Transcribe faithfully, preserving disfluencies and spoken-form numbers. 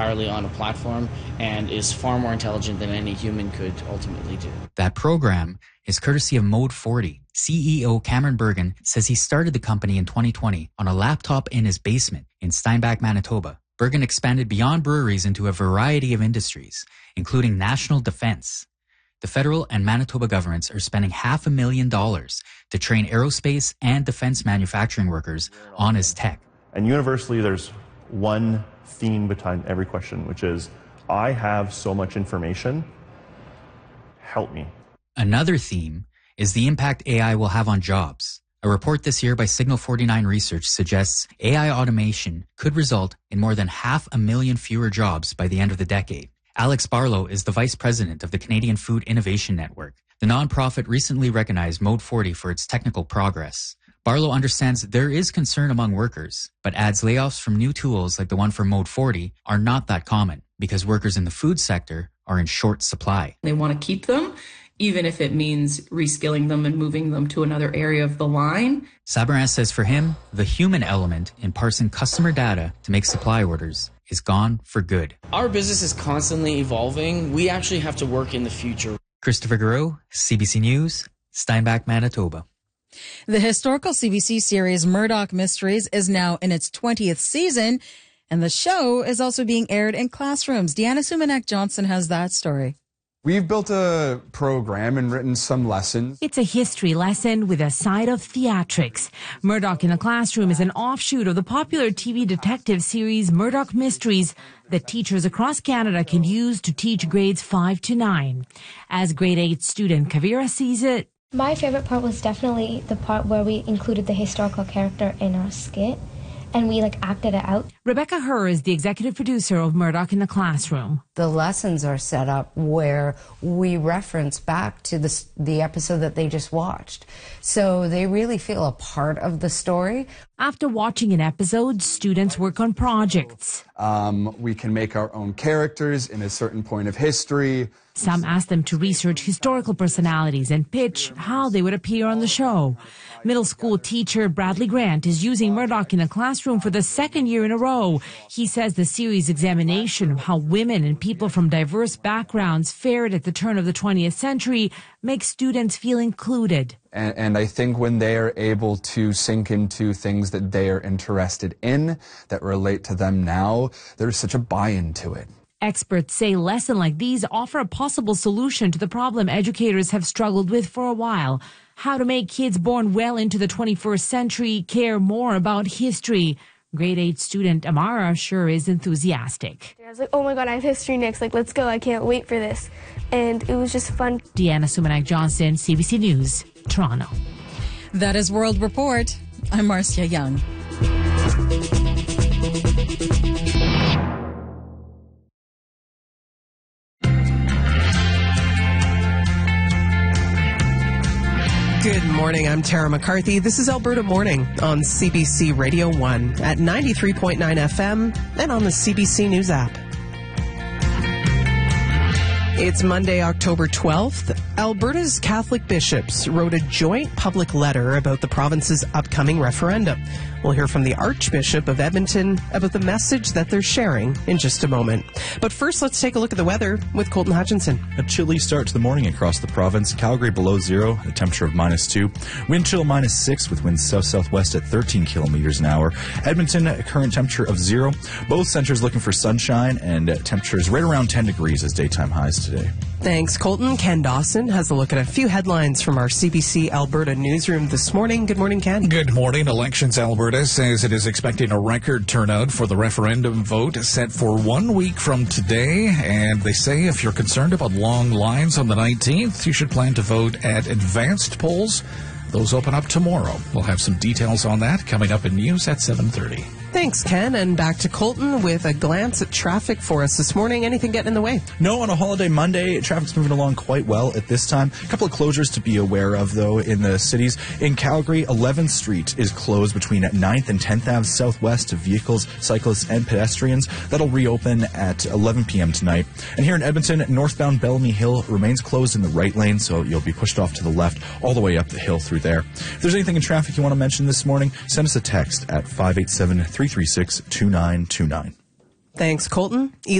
entirely on a platform and is far more intelligent than any human could ultimately do. That program is courtesy of Mode forty. C E O Cameron Bergen says he started the company in twenty twenty on a laptop in his basement in Steinbach, Manitoba. Bergen expanded beyond breweries into a variety of industries, including national defense. The federal and Manitoba governments are spending half a million dollars to train aerospace and defense manufacturing workers on his tech. And universally, there's one theme behind every question, which is, I have so much information, help me. Another theme is the impact A I will have on jobs. A report this year by Signal forty-nine Research suggests A I automation could result in more than half a million fewer jobs by the end of the decade. Alex Barlow is the vice president of the Canadian Food Innovation Network. The nonprofit recently recognized Mode forty for its technical progress. Barlow understands there is concern among workers, but adds layoffs from new tools like the one from Mode forty are not that common because workers in the food sector are in short supply. They want to keep them, even if it means reskilling them and moving them to another area of the line. Sabourin says for him, the human element in parsing customer data to make supply orders is gone for good. Our business is constantly evolving. We actually have to work in the future. Christopher Garreau, C B C News, Steinbach, Manitoba. The historical C B C series Murdoch Mysteries is now in its twentieth season, and the show is also being aired in classrooms. Deanna Sumanek-Johnson has that story. We've built a program and written some lessons. It's a history lesson with a side of theatrics. Murdoch in the Classroom is an offshoot of the popular T V detective series Murdoch Mysteries that teachers across Canada can use to teach grades five to nine. As grade eight student Kavira sees it, my favorite part was definitely the part where we included the historical character in our skit and we like acted it out. Rebecca Herr is the executive producer of Murdoch in the Classroom. The lessons are set up where we reference back to the, the episode that they just watched. So they really feel a part of the story. After watching an episode, students work on projects. Um, we can make our own characters in a certain point of history. Some ask them to research historical personalities and pitch how they would appear on the show. Middle school teacher Bradley Grant is using Murdoch in the Classroom for the second year in a row. He says the series' examination of how women and people from diverse backgrounds fared at the turn of the twentieth century makes students feel included. And, and I think when they are able to sink into things that they are interested in, that relate to them now, there's such a buy-in to it. Experts say lessons like these offer a possible solution to the problem educators have struggled with for a while. How to make kids born well into the twenty-first century care more about history. Grade eight student Amara sure is enthusiastic. I was like, oh my God, I have history next. Like, let's go. I can't wait for this. And it was just fun. Deanna Sumanek-Johnson, C B C News, Toronto. That is World Report. I'm Marcia Young. Good morning. I'm Tara McCarthy. This is Alberta Morning on C B C Radio one at ninety-three point nine F M and on the C B C News app. It's Monday, October twelfth. Alberta's Catholic bishops wrote a joint public letter about the province's upcoming referendum. We'll hear from the Archbishop of Edmonton about the message that they're sharing in just a moment. But first, let's take a look at the weather with Colton Hutchinson. A chilly start to the morning across the province. Calgary below zero, a temperature of minus two. Wind chill minus six with winds south-southwest at thirteen kilometers an hour. Edmonton, a current temperature of zero. Both centers looking for sunshine and temperatures right around ten degrees as daytime highs today. Thanks, Colton. Ken Dawson has a look at a few headlines from our C B C Alberta newsroom this morning. Good morning, Ken. Good morning. Elections Alberta says it is expecting a record turnout for the referendum vote set for one week from today. And they say if you're concerned about long lines on the nineteenth, you should plan to vote at advanced polls. Those open up tomorrow. We'll have some details on that coming up in news at seven thirty. Thanks, Ken. And back to Colton with a glance at traffic for us this morning. Anything getting in the way? No, on a holiday Monday, traffic's moving along quite well at this time. A couple of closures to be aware of, though, in the cities. In Calgary, eleventh Street is closed between ninth and tenth Avenue Southwest to vehicles, cyclists, and pedestrians. That'll reopen at eleven p.m. tonight. And here in Edmonton, northbound Bellamy Hill remains closed in the right lane, so you'll be pushed off to the left all the way up the hill through there. If there's anything in traffic you want to mention this morning, send us a text at five eight seven, three three six, two nine two nine. Thanks, Colton.